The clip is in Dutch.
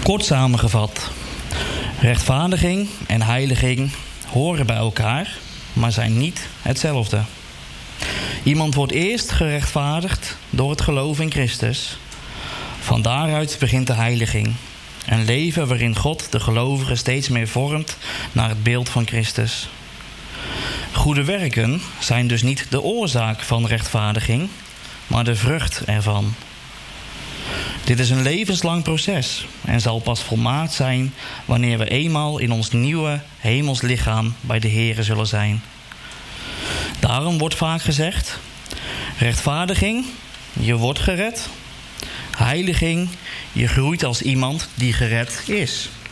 Kort samengevat. Rechtvaardiging en heiliging horen bij elkaar, maar zijn niet hetzelfde. Iemand wordt eerst gerechtvaardigd door het geloof in Christus. Van daaruit begint de heiliging. Een leven waarin God de gelovige steeds meer vormt naar het beeld van Christus. Goede werken zijn dus niet de oorzaak van rechtvaardiging, maar de vrucht ervan. Dit is een levenslang proces en zal pas volmaakt zijn wanneer we eenmaal in ons nieuwe hemels lichaam bij de Here zullen zijn. Daarom wordt vaak gezegd: rechtvaardiging, je wordt gered. Heiliging, je groeit als iemand die gered is.